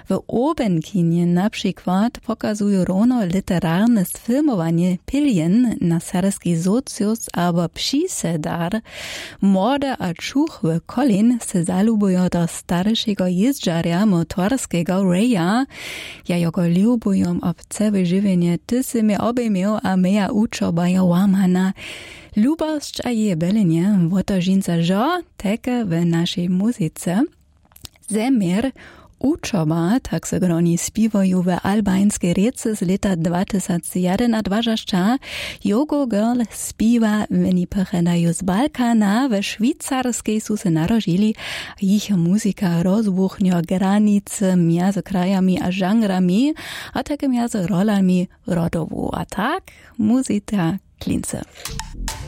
W Obenkinie na przykład pokazują rono literarne sfilmowanie pilien na serski Socius albo Psisedar. Młode a czuchły Colin se zalubują do starszego jeździarza motorskiego Raya. Ja jego lubują obce wyżywienie tysymi obejmią a meja uczoba ja łamana. Lubość a je belenie, woto żinca żo, teke w naszej muzyce. Zemier uczoba, tak se groni spiwoju w albańskiej riece z leta 2021, Yogo Girl spiwa, weni pochedają z Balkana, we szwajcarskiej su se narodzili, ich muzyka rozbuchnia granice między krajami a żanrami, a takie między rolami rodowu. A tak, muzyka klince.